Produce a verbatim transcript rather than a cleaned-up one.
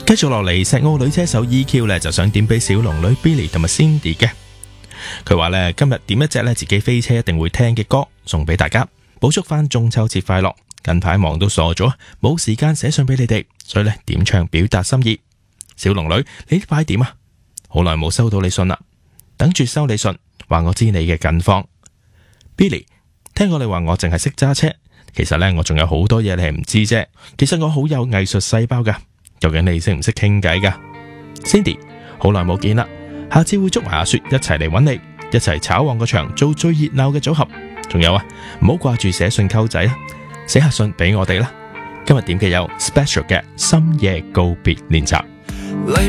繼續落嚟，石澳女車手 E Q 咧就想點俾小龍女 Billy 同埋 Cindy 嘅。佢話咧今日點一隻咧自己飛車一定會聽嘅歌送俾大家，補祝翻中秋節快樂。近排忙到傻咗，冇時間寫信俾你哋，所以咧點唱表達心意。小龍女，你呢排點啊？好耐冇收到你信啦，等住收你信，話我知你嘅近況。Billy， 聽過你話我淨係識揸車，其實咧我仲有好多嘢你係唔知啫。其實我好有藝術細胞噶，究竟你識唔識傾偈噶 ？Cindy， 好耐冇見啦，下次會捉埋阿雪一齊嚟揾你，一齊炒旺個場，做最熱鬧嘅組合。仲有啊，唔好掛住寫信溝仔啊，寫下信俾我哋啦。今日點嘅有 special 嘅深夜告別練習。 黎